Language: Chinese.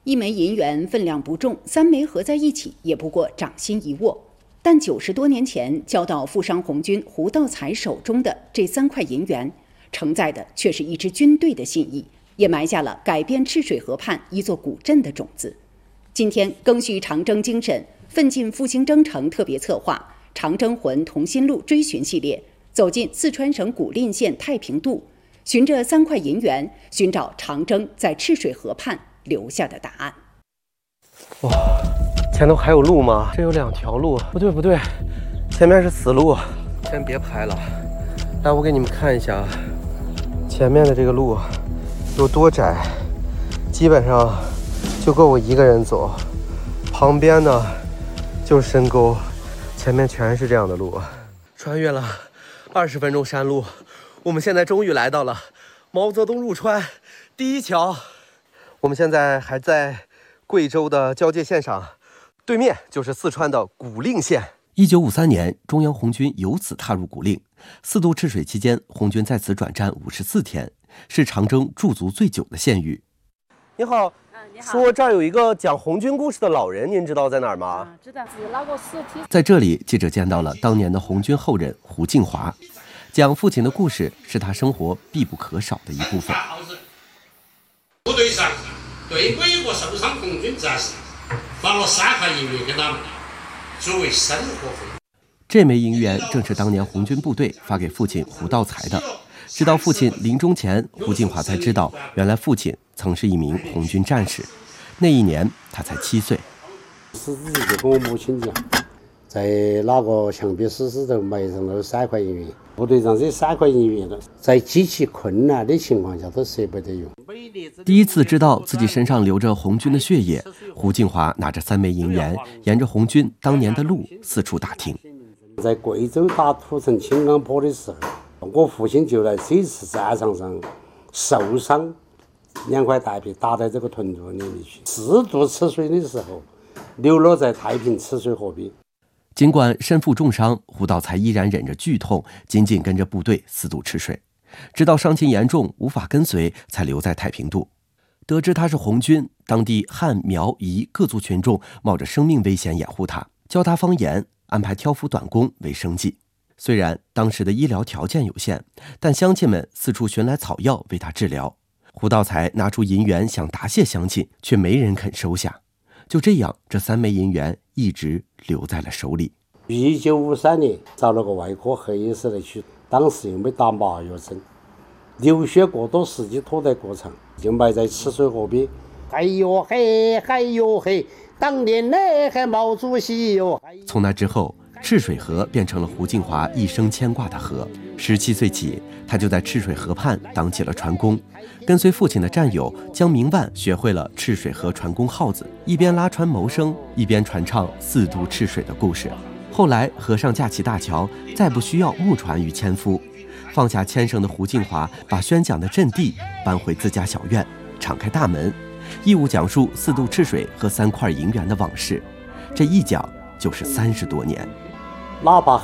一枚银元分量不重，3枚合在一起也不过掌心一握。但90多年前交到富商红军胡道才手中的这3块银元，承载的却是一支军队的信义，也埋下了改变赤水河畔一座古镇的种子。今天赓续长征精神，奋进复兴征程特别策划长征魂同心路追寻系列，走进四川省古蔺县太平渡，循着3块银元，寻找长征在赤水河畔留下的答案。 哇，前头还有路吗？这有2条路，不对，前面是死路。先别拍了，来，我给你们看一下，前面的这个路有多窄，基本上就够我一个人走。旁边呢就是深沟，前面全是这样的路。穿越了20分钟山路，我们现在终于来到了毛泽东入川第一桥。我们现在还在贵州的交界线上，对面就是四川的古蔺县。1953年，中央红军由此踏入古蔺。4渡赤水期间，红军在此转战54天，是长征驻足最久的县域。你好， 你好。 说这儿有一个讲红军故事的老人，您知道在哪儿吗？ 知道，是那个尸体。 在这里，记者见到了当年的红军后人胡敬华，讲父亲的故事是他生活必不可少的一部分。 部队上对美国受伤红军战士发了3块银元给他们，作为生活费。 这枚银元正是当年红军部队发给父亲胡道才的。直到父亲临终前，胡敬华才知道，原来父亲曾是一名红军战士。那一年他才7岁。 死之前就跟我母亲讲，在那个墙壁死头埋上了3块银元。部队上这3块银元在极其困难的情况下都舍不得用。 第一次知道自己身上流着红军的血液，胡敬华拿着3枚银元，沿着红军当年的路四处打听。 在贵州打土城青冈坡的时候，我父亲就在这次战场上受伤，2块大皮打在这个臀部里面去。4渡赤水的时候，流落在太平赤水河边。 尽管身负重伤，胡道才依然忍着剧痛，紧紧跟着部队4渡赤水，直到伤情严重无法跟随，才留在太平渡。得知他是红军，当地汉、苗、彝各族群众冒着生命危险掩护他，教他方言，安排挑夫短工为生计。虽然当时的医疗条件有限，但乡亲们四处寻来草药为他治疗。胡道才拿出银元想答谢乡亲，却没人肯收下。就这样，这3枚银元一直留在了手里。 1953年找了个外科黑市来取，当时又没打麻药针，流血过多，司机拖带过长，就埋在赤水河边。哎呦嘿，哎呦嘿，当年呢还毛主席哟。 从那之后，赤水河变成了胡敬华一生牵挂的河。17岁起，他就在赤水河畔当起了船工，跟随父亲的战友江明万学会了赤水河船工号子，一边拉船谋生，一边传唱4渡赤水的故事。后来河上架起大桥，再不需要木船与纤夫，放下牵绳的胡敬华把宣讲的阵地搬回自家小院，敞开大门，义务讲述4渡赤水和3块银元的往事。这一讲就是30多年。 哪怕